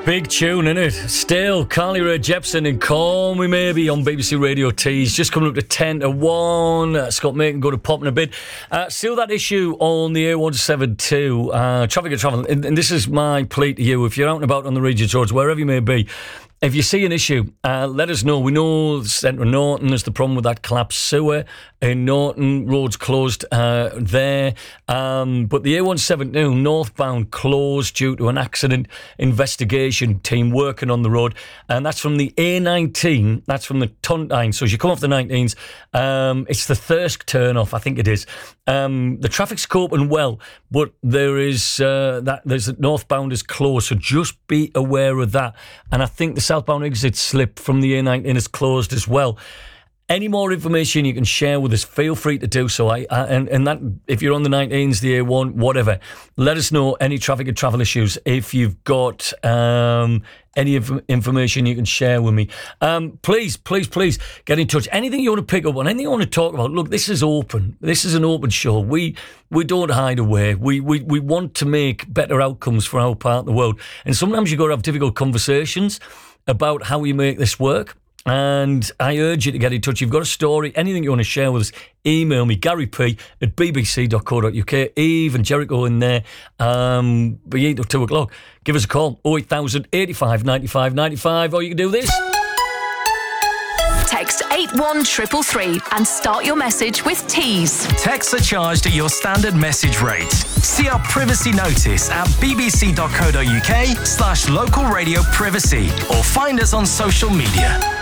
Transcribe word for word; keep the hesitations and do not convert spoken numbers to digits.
Big tune, innit? Still, Carly Rae Jepsen and Call Me Maybe on B B C Radio Tees. Just coming up to ten to one. Uh, Scott Macon go to pop in a bit. Uh, still that issue on the A one seventy-two. Uh, traffic and travel. And, and this is my plea to you. If you're out and about on the Regent's Roads, wherever you may be, if you see an issue, uh, let us know. We know the centre of Norton is the problem with that collapsed sewer in Norton. Roads closed uh, there. Um, but the A one seventy-two northbound closed due to an accident. Investigation team working on the road. And that's from the A nineteen. That's from the Tontine. So as you come off the nineteens, um, it's the Thirsk turn-off, I think it is. Um, the traffic's coping well, but there is uh, that there's northbound is closed. So just be aware of that. And I think the southbound exit slip from the A nineteen is closed as well. Any more information you can share with us, feel free to do so. I, I and, and that if you're on the nineteens, the A one, whatever, let us know any traffic and travel issues. If you've got um, any inf- information you can share with me, um, please, please, please get in touch. Anything you want to pick up on, anything you want to talk about. Look, this is open. This is an open show. We we don't hide away. We we we want to make better outcomes for our part of the world. And sometimes you've got to have difficult conversations about how you make this work. And I urge you to get in touch. You've got a story, anything you want to share with us, email me, Gary P at b b c dot co dot u k. Eve and Jericho in there. Um, be eight till two o'clock. Give us a call, oh eight thousand, eighty-five, ninety-five, ninety-five, or you can do this. Text eight one three three three and start your message with Tees. Texts are charged at your standard message rate. See our privacy notice at bbc dot co dot u k slash local radio privacy or find us on social media.